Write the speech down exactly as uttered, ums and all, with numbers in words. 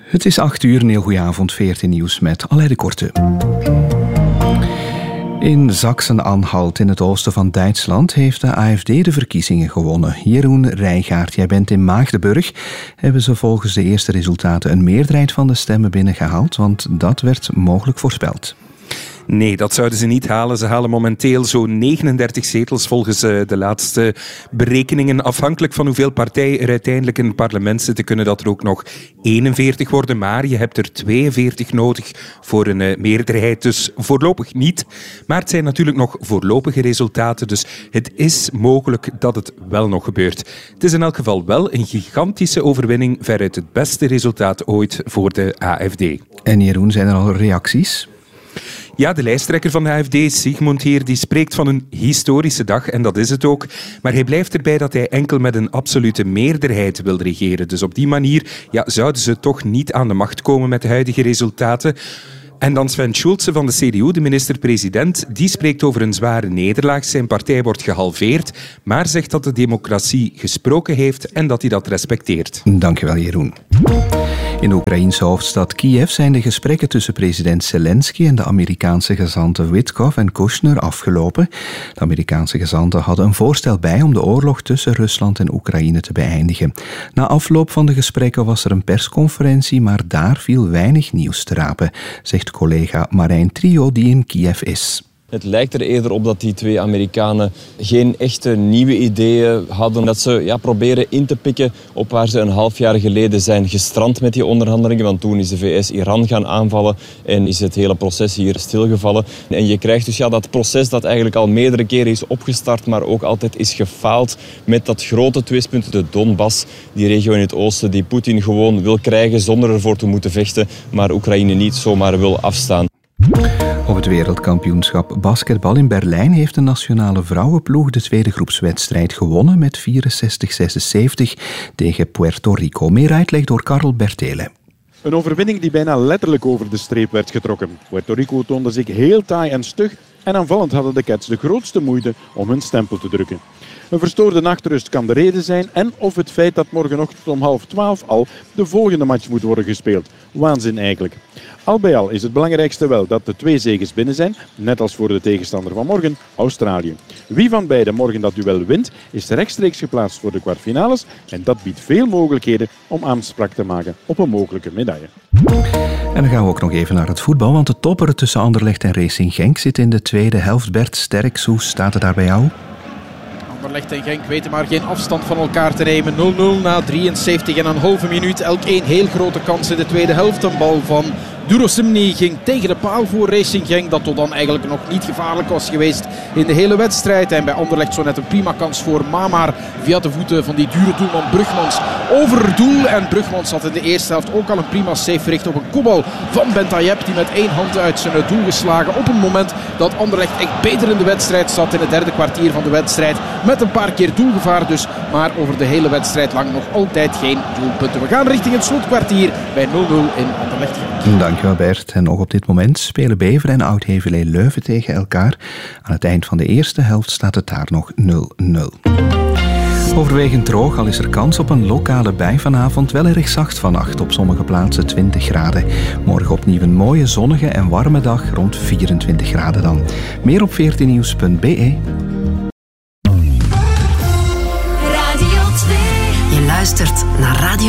Het is acht uur, een heel goeie avond, veertien nieuws met Alain de Korte. In Sachsen-Anhalt, in het oosten van Duitsland, heeft de A F D de verkiezingen gewonnen. Jeroen Rijgaard, jij bent in Maagdenburg. Hebben ze volgens de eerste resultaten een meerderheid van de stemmen binnengehaald? Want dat werd mogelijk voorspeld. Nee, dat zouden ze niet halen. Ze halen momenteel zo'n negenendertig zetels volgens de laatste berekeningen. Afhankelijk van hoeveel partijen er uiteindelijk in het parlement zitten, kunnen dat er ook nog eenenveertig worden. Maar je hebt er tweeënveertig nodig voor een meerderheid. Dus voorlopig niet. Maar het zijn natuurlijk nog voorlopige resultaten. Dus het is mogelijk dat het wel nog gebeurt. Het is in elk geval wel een gigantische overwinning. Veruit het beste resultaat ooit voor de A F D. En Jeroen, zijn er al reacties? Ja, de lijsttrekker van de A F D, Sigmund Heer, die spreekt van een historische dag en dat is het ook. Maar hij blijft erbij dat hij enkel met een absolute meerderheid wil regeren. Dus op die manier ja, zouden ze toch niet aan de macht komen met de huidige resultaten. En dan Sven Schulze van de C D U, de minister-president, die spreekt over een zware nederlaag. Zijn partij wordt gehalveerd, maar zegt dat de democratie gesproken heeft en dat hij dat respecteert. Dankjewel, Jeroen. In de Oekraïense hoofdstad Kiev zijn de gesprekken tussen president Zelensky en de Amerikaanse gezanten Witkoff en Kushner afgelopen. De Amerikaanse gezanten hadden een voorstel bij om de oorlog tussen Rusland en Oekraïne te beëindigen. Na afloop van de gesprekken was er een persconferentie, maar daar viel weinig nieuws te rapen, zegt collega Marijn Trio, die in Kiev is. Het lijkt er eerder op dat die twee Amerikanen geen echte nieuwe ideeën hadden. Dat ze ja, proberen in te pikken op waar ze een half jaar geleden zijn gestrand met die onderhandelingen. Want toen is de V S Iran gaan aanvallen en is het hele proces hier stilgevallen. En je krijgt dus ja, dat proces dat eigenlijk al meerdere keren is opgestart, maar ook altijd is gefaald met dat grote twistpunt, de Donbass. Die regio in het oosten die Poetin gewoon wil krijgen zonder ervoor te moeten vechten, maar Oekraïne niet zomaar wil afstaan. Op het wereldkampioenschap basketbal in Berlijn heeft de nationale vrouwenploeg de tweede groepswedstrijd gewonnen met vierenzestig zesenzeventig tegen Puerto Rico. Meer uitleg door Karel Bertele. Een overwinning die bijna letterlijk over de streep werd getrokken. Puerto Rico toonde zich heel taai en stug en aanvallend hadden de Cats de grootste moeite om hun stempel te drukken. Een verstoorde nachtrust kan de reden zijn en of het feit dat morgenochtend om half twaalf al de volgende match moet worden gespeeld. Waanzin eigenlijk. Al bij al is het belangrijkste wel dat de twee zeges binnen zijn, net als voor de tegenstander van morgen, Australië. Wie van beiden morgen dat duel wint, is rechtstreeks geplaatst voor de kwartfinales en dat biedt veel mogelijkheden om aanspraak te maken op een mogelijke medaille. En dan gaan we ook nog even naar het voetbal, want de topper tussen Anderlecht en Racing Genk zit in de tweede helft. Bert Sterks, hoe staat het daar bij jou? Anderlecht en Genk weten maar geen afstand van elkaar te nemen. nul nul na drieënzeventig en een halve minuut. Elk één heel grote kans in de tweede helft. Een bal van Durosimni ging tegen de paal voor Racing Genk. Dat tot dan eigenlijk nog niet gevaarlijk was geweest in de hele wedstrijd. En bij Anderlecht zo net een prima kans voor Mamar via de voeten van die dure doelman Brugmans over het doel. En Brugmans had in de eerste helft ook al een prima save verricht op een kopbal van Bentayeb, die met één hand uit zijn doel geslagen op een moment dat Anderlecht echt beter in de wedstrijd zat in het derde kwartier van de wedstrijd. Met een paar keer doelgevaar dus, maar over de hele wedstrijd lang nog altijd geen doelpunten. We gaan richting het slotkwartier bij nul nul in Anderlecht. Dankjewel Bert. En nog op dit moment spelen Beveren en Oud-Heverlee Leuven tegen elkaar. Aan het eind van de eerste helft staat het daar nog nul nul. Overwegend droog, al is er kans op een lokale bui vanavond. Wel erg zacht vannacht, op sommige plaatsen twintig graden. Morgen opnieuw een mooie, zonnige en warme dag, rond vierentwintig graden dan. Meer op veertien nieuws punt b e. Radio twee. Je luistert naar Radio